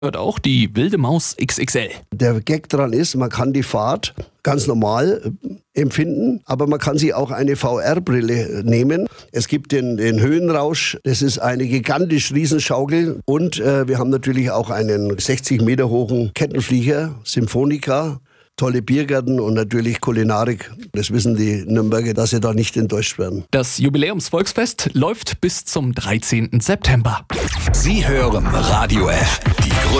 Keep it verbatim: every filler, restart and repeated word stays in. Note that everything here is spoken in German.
Hört auch die Wilde Maus X X L. Der Gag dran ist, man kann die Fahrt ganz normal empfinden, aber man kann sich auch eine V R-Brille nehmen. Es gibt den, den Höhenrausch, das ist eine gigantisch Riesenschaukel und äh, wir haben natürlich auch einen sechzig Meter hohen Kettenflieger, Symphonica, tolle Biergärten und natürlich Kulinarik. Das wissen die Nürnberger, dass sie da nicht enttäuscht werden. Das Jubiläumsvolksfest läuft bis zum dreizehnten September. Sie hören Radio F. Die